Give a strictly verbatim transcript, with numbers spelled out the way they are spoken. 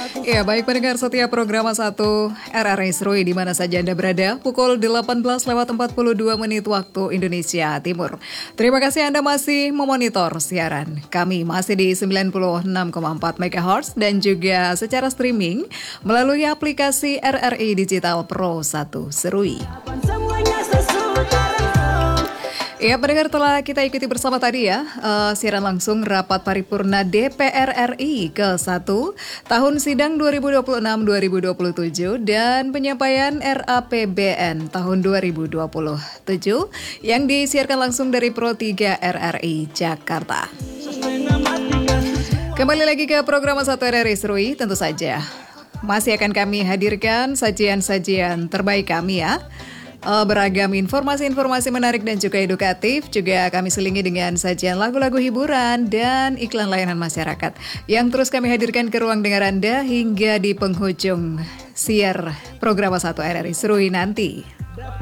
Ya, baik pendengar setiap program satu R R I Serui di mana saja Anda berada, pukul delapan belas lewat empat puluh dua menit waktu Indonesia Timur. Terima kasih Anda masih memonitor siaran. Kami masih di sembilan puluh enam koma empat megahertz dan juga secara streaming melalui aplikasi R R I Digital Pro satu Serui. Ya, pendengar telah kita ikuti bersama tadi ya, uh, siaran langsung rapat paripurna D P R R I ke satu tahun sidang dua ribu dua puluh enam dua ribu dua puluh tujuh dan penyampaian R A P B N tahun dua ribu dua puluh tujuh yang disiarkan langsung dari Pro tiga R R I Jakarta. Kembali lagi ke program satu R R I Serui, tentu saja masih akan kami hadirkan sajian-sajian terbaik kami ya. Uh, beragam informasi-informasi menarik dan juga edukatif. Juga kami selingi dengan sajian lagu-lagu hiburan dan iklan layanan masyarakat yang terus kami hadirkan ke ruang dengar Anda hingga di penghujung siar program satu R R I Serui nanti.